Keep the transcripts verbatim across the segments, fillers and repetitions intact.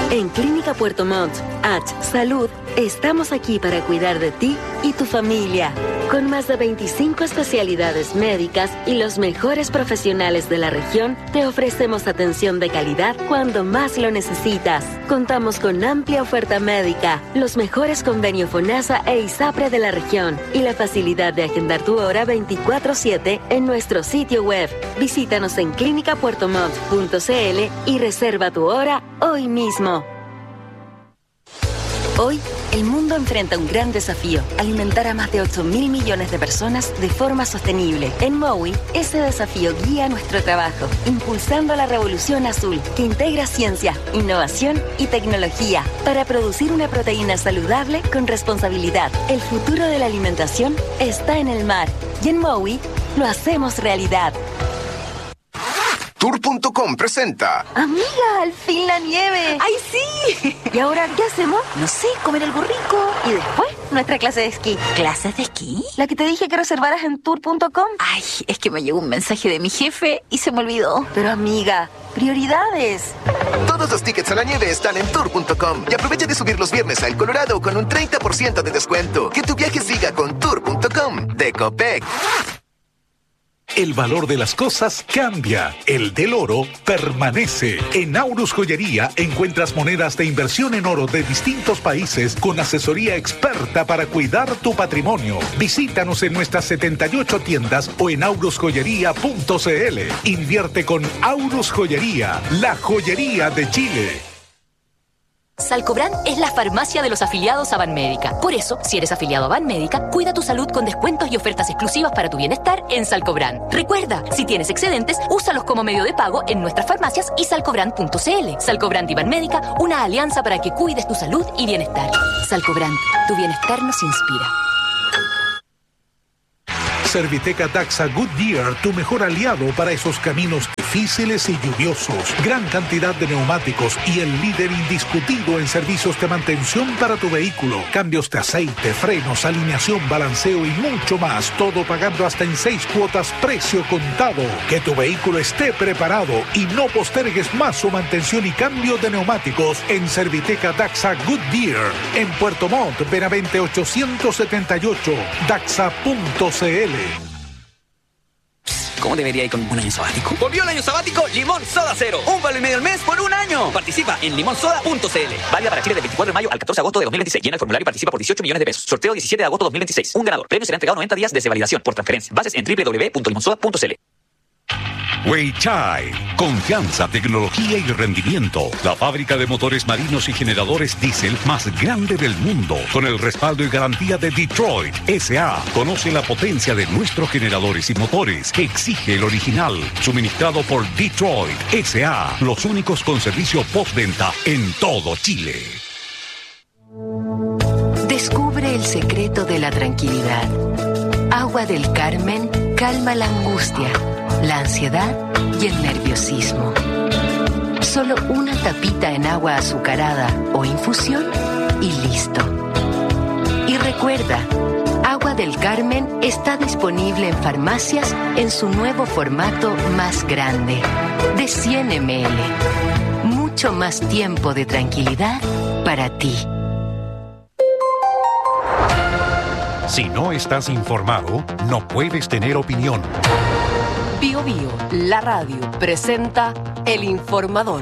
En Clínica Puerto Montt, H Salud, estamos aquí para cuidar de ti y tu familia. Con más de veinticinco especialidades médicas y los mejores profesionales de la región, te ofrecemos atención de calidad cuando más lo necesitas. Contamos con amplia oferta médica, los mejores convenios FONASA e ISAPRE de la región y la facilidad de agendar tu hora veinticuatro siete en nuestro sitio web. Visítanos en clínica puerto montt punto c l y reserva tu hora hoy mismo. Hoy, el mundo enfrenta un gran desafío: alimentar a más de ocho mil millones de personas de forma sostenible. En Mowi, ese desafío guía nuestro trabajo, impulsando la revolución azul, que integra ciencia, innovación y tecnología para producir una proteína saludable con responsabilidad. El futuro de la alimentación está en el mar, y en Mowi lo hacemos realidad. Tour punto com presenta. Amiga, al fin la nieve. ¡Ay, sí! ¿Y ahora qué hacemos? No sé, comer algo rico. Y después, nuestra clase de esquí. ¿Clases de esquí? La que te dije que reservaras en tour punto com. Ay, es que me llegó un mensaje de mi jefe y se me olvidó. Pero amiga, prioridades. Todos los tickets a la nieve están en tour punto com y aprovecha de subir los viernes a El Colorado con un treinta por ciento de descuento. Que tu viaje siga con tour punto com de Copec. El valor de las cosas cambia. El del oro permanece. En Aurus Joyería encuentras monedas de inversión en oro de distintos países con asesoría experta para cuidar tu patrimonio. Visítanos en nuestras setenta y ocho tiendas o en aurus joyería punto c l. Invierte con Aurus Joyería, la joyería de Chile. Salcobran es la farmacia de los afiliados a Banmédica. Por eso, si eres afiliado a Banmédica, cuida tu salud con descuentos y ofertas exclusivas para tu bienestar en Salcobran. Recuerda, si tienes excedentes, úsalos como medio de pago en nuestras farmacias y salcobran punto c l. Salcobran y Banmédica, una alianza para que cuides tu salud y bienestar. Salcobran, tu bienestar nos inspira. Serviteca Daxa Goodyear, tu mejor aliado para esos caminos difíciles y lluviosos. Gran cantidad de neumáticos y el líder indiscutido en servicios de mantención para tu vehículo. Cambios de aceite, frenos, alineación, balanceo y mucho más. Todo pagando hasta en seis cuotas, precio contado. Que tu vehículo esté preparado y no postergues más su mantención y cambio de neumáticos en Serviteca Daxa Goodyear. En Puerto Montt, Benavente ochocientos setenta y ocho, daxa punto c l. ¿Cómo debería ir con un año sabático? Volvió el año sabático Limón Soda Cero. Un vale y medio al mes por un año. Participa en limón soda punto c l. Válida para Chile del veinticuatro de mayo al catorce de agosto de dos mil veintiséis. Llena el formulario y participa por dieciocho millones de pesos. Sorteo diecisiete de agosto de dos mil veintiséis. Un ganador. Premio será entregado noventa días desde validación por transferencia. Bases en doble u doble u doble u punto limón soda punto c l. Weichai, confianza, tecnología y rendimiento. La fábrica de motores marinos y generadores diésel más grande del mundo, con el respaldo y garantía de Detroit S A. Conoce la potencia de nuestros generadores y motores. Exige el original, suministrado por Detroit S A. Los únicos con servicio postventa en todo Chile. Descubre el secreto de la tranquilidad. Agua del Carmen calma la angustia, la ansiedad y el nerviosismo. Solo una tapita en agua azucarada o infusión y listo. Y recuerda, Agua del Carmen está disponible en farmacias en su nuevo formato más grande, de cien mililitros. Mucho más tiempo de tranquilidad para ti. Si no estás informado, no puedes tener opinión. Bio Bio, la radio, presenta El Informador.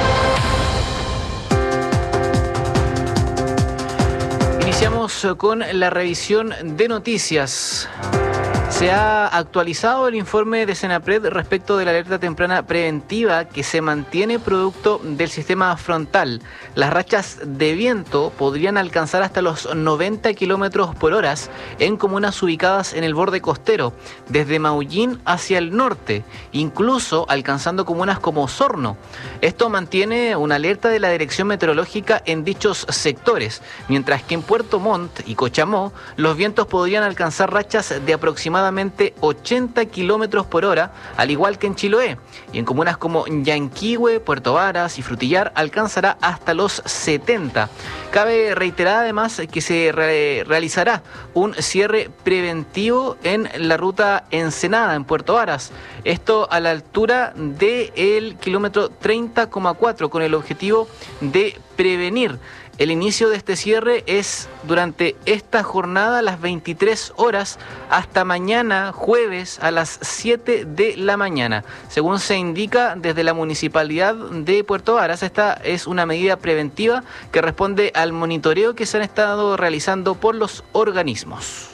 Iniciamos con la revisión de noticias. Se ha actualizado el informe de Senapred respecto de la alerta temprana preventiva que se mantiene producto del sistema frontal. Las rachas de viento podrían alcanzar hasta los noventa kilómetros por hora en comunas ubicadas en el borde costero, desde Maullín hacia el norte, incluso alcanzando comunas como Osorno. Esto mantiene una alerta de la Dirección Meteorológica en dichos sectores, mientras que en Puerto Montt y Cochamó los vientos podrían alcanzar rachas de aproximadamente ochenta kilómetros por hora, al igual que en Chiloé, y en comunas como Yanquihue, Puerto Varas y Frutillar alcanzará hasta los setenta. Cabe reiterar además que se re- realizará un cierre preventivo en la ruta Ensenada, en Puerto Varas, esto a la altura del kilómetro treinta coma cuatro, con el objetivo de prevenir. El inicio de este cierre es durante esta jornada a las veintitrés horas hasta mañana jueves a las siete de la mañana. Según se indica desde la Municipalidad de Puerto Varas, esta es una medida preventiva que responde al monitoreo que se han estado realizando por los organismos.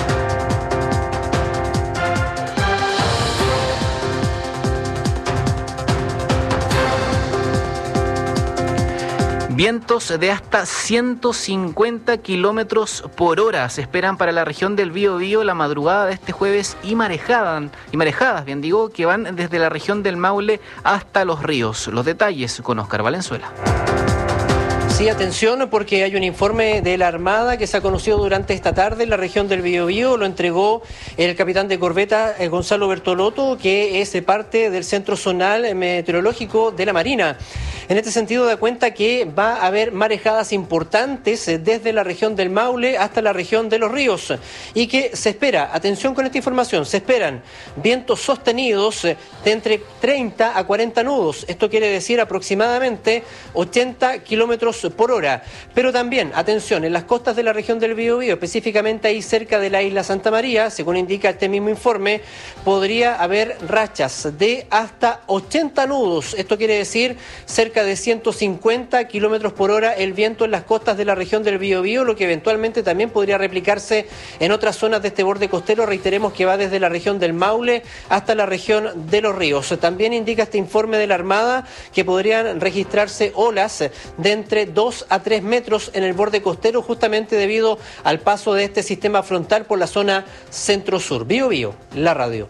Vientos de hasta ciento cincuenta kilómetros por hora se esperan para la región del Biobío la madrugada de este jueves y marejadas, y marejadas, bien digo, que van desde la región del Maule hasta los ríos. Los detalles con Oscar Valenzuela. Sí, atención, porque hay un informe de la Armada que se ha conocido durante esta tarde en la región del Biobío. Lo entregó el capitán de corbeta eh, Gonzalo Bertolotto, que es parte del Centro Zonal Meteorológico de la Marina. En este sentido, da cuenta que va a haber marejadas importantes eh, desde la región del Maule hasta la región de los ríos. Y que se espera, atención con esta información, se esperan vientos sostenidos eh, de entre treinta a cuarenta nudos. Esto quiere decir aproximadamente ochenta kilómetros por hora, pero también, atención, en las costas de la región del Biobío, específicamente ahí cerca de la isla Santa María, según indica este mismo informe, podría haber rachas de hasta ochenta nudos, esto quiere decir cerca de ciento cincuenta kilómetros por hora el viento en las costas de la región del Biobío, lo que eventualmente también podría replicarse en otras zonas de este borde costero. Reiteremos que va desde la región del Maule hasta la región de los ríos. También indica este informe de la Armada que podrían registrarse olas de entre dos a tres metros en el borde costero, justamente debido al paso de este sistema frontal por la zona centro-sur. Biobío, la radio.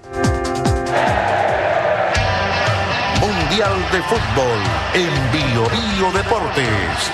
Mundial de Fútbol en Biobío Deportes.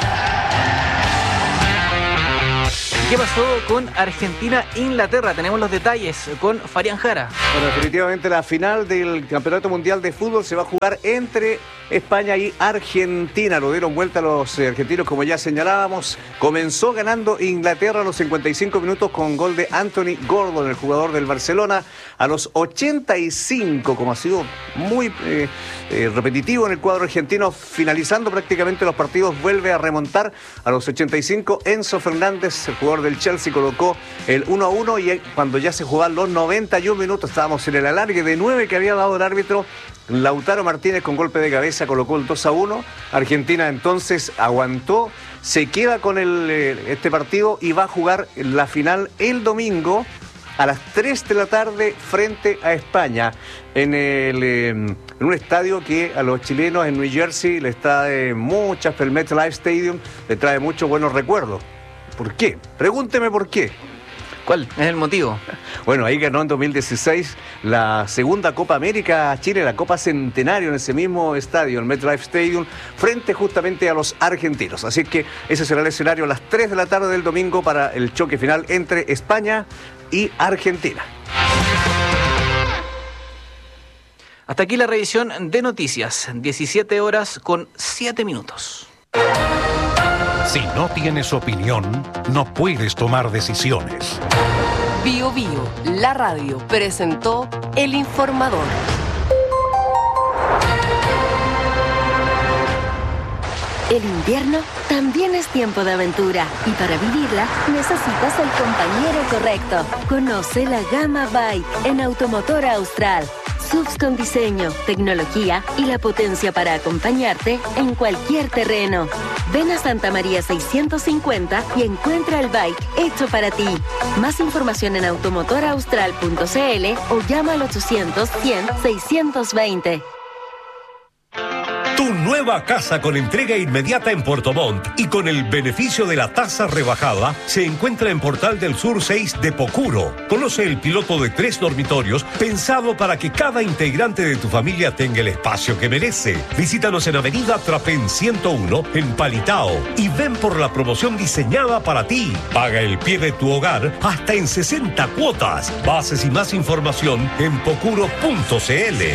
¿Qué pasó con Argentina-Inglaterra? Tenemos los detalles con Farian Jara. Bueno, definitivamente la final del Campeonato Mundial de Fútbol se va a jugar entre España y Argentina. Lo dieron vuelta los argentinos, como ya señalábamos. Comenzó ganando Inglaterra a los cincuenta y cinco minutos con gol de Anthony Gordon, el jugador del Barcelona. A los ochenta y cinco, como ha sido muy eh, eh, repetitivo en el cuadro argentino, finalizando prácticamente los partidos, vuelve a remontar. A los ochenta y cinco, Enzo Fernández, el jugador del Chelsea, colocó el uno a uno, y cuando ya se jugaban los noventa y un minutos, estábamos en el alargue de nueve que había dado el árbitro, Lautaro Martínez con golpe de cabeza colocó el dos a uno. Argentina entonces aguantó, se queda con el, este partido y va a jugar la final el domingo a las tres de la tarde frente a España en, el, en un estadio que a los chilenos en New Jersey les trae muchas, el MetLife Stadium le trae muchos buenos recuerdos. ¿Por qué? Pregúnteme por qué. ¿Cuál es el motivo? Bueno, ahí ganó en dos mil dieciséis la segunda Copa América Chile, la Copa Centenario, en ese mismo estadio, el MetLife Stadium, frente justamente a los argentinos. Así que ese será el escenario a las tres de la tarde del domingo para el choque final entre España y Argentina. Hasta aquí la revisión de noticias. diecisiete horas con siete minutos. Si no tienes opinión, no puedes tomar decisiones. Biobío, la radio, presentó El Informador. El invierno también es tiempo de aventura y para vivirla necesitas el compañero correcto. Conoce la gama Bike en Automotor Austral. S U Vs con diseño, tecnología y la potencia para acompañarte en cualquier terreno. Ven a Santa María seiscientos cincuenta y encuentra el bike hecho para ti. Más información en automotor austral punto c l o llama al ochocientos, cien, seiscientos veinte. Tu nueva casa con entrega inmediata en Puerto Montt y con el beneficio de la tasa rebajada se encuentra en Portal del Sur seis de Pocuro. Conoce el piloto de tres dormitorios pensado para que cada integrante de tu familia tenga el espacio que merece. Visítanos en Avenida Trapén ciento uno en Palitao y ven por la promoción diseñada para ti. Paga el pie de tu hogar hasta en sesenta cuotas. Bases y más información en pocuro punto c l.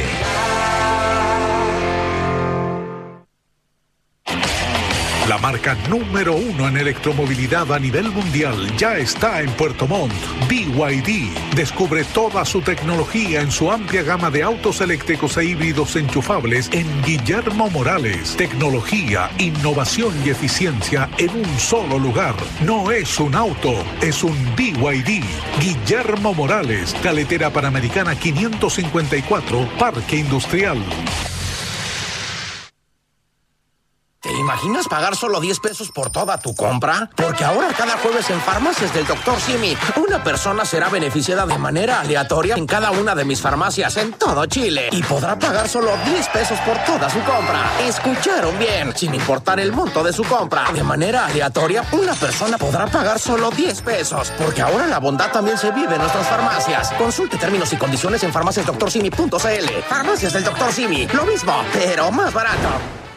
La marca número uno en electromovilidad a nivel mundial ya está en Puerto Montt. B Y D. Descubre toda su tecnología en su amplia gama de autos eléctricos e híbridos enchufables en Guillermo Morales. Tecnología, innovación y eficiencia en un solo lugar. No es un auto, es un B Y D. Guillermo Morales, Carretera Panamericana quinientos cincuenta y cuatro, Parque Industrial. ¿Te imaginas pagar solo diez pesos por toda tu compra? Porque ahora cada jueves en Farmacias del doctor Simi, una persona será beneficiada de manera aleatoria en cada una de mis farmacias en todo Chile y podrá pagar solo diez pesos por toda su compra. ¿Escucharon bien? Sin importar el monto de su compra, de manera aleatoria, una persona podrá pagar solo diez pesos. Porque ahora la bondad también se vive en nuestras farmacias. Consulte términos y condiciones en farmacias doctor simi punto c l. Farmacias del doctor Simi, lo mismo, pero más barato.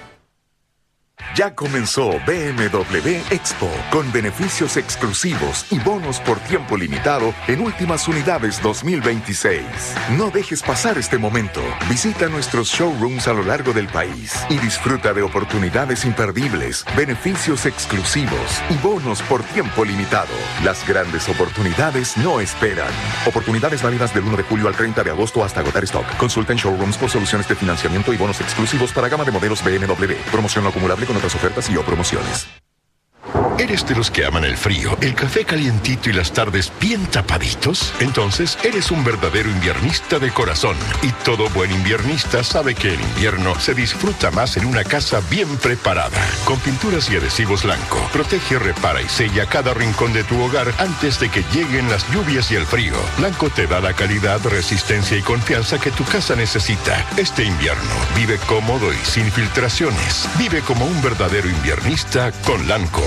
Ya comenzó B M W Expo, con beneficios exclusivos y bonos por tiempo limitado en últimas unidades dos mil veintiséis. No dejes pasar este momento. Visita nuestros showrooms a lo largo del país y disfruta de oportunidades imperdibles, beneficios exclusivos y bonos por tiempo limitado. Las grandes oportunidades no esperan. Oportunidades válidas del uno de julio al treinta de agosto hasta agotar stock. Consulta en showrooms por soluciones de financiamiento y bonos exclusivos para gama de modelos B M W. Promoción no acumulable con otras ofertas y o promociones. ¿Eres de los que aman el frío, el café calientito y las tardes bien tapaditos? Entonces eres un verdadero inviernista de corazón. Y todo buen inviernista sabe que el invierno se disfruta más en una casa bien preparada. Con pinturas y adhesivos Lanco, protege, repara y sella cada rincón de tu hogar antes de que lleguen las lluvias y el frío. Lanco te da la calidad, resistencia y confianza que tu casa necesita. Este invierno vive cómodo y sin filtraciones. Vive como un verdadero inviernista con Lanco.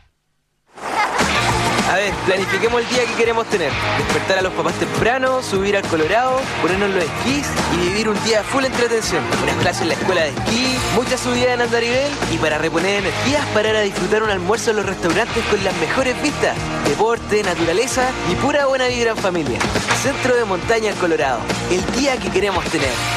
A ver, planifiquemos el día que queremos tener. Despertar a los papás temprano, subir al Colorado, ponernos los esquís y vivir un día full entretención. Unas clases en la escuela de esquí, muchas subidas en andarivel y para reponer energías, parar a disfrutar un almuerzo en los restaurantes con las mejores vistas. Deporte, naturaleza y pura buena vibra en familia. Centro de Montaña en Colorado. El día que queremos tener.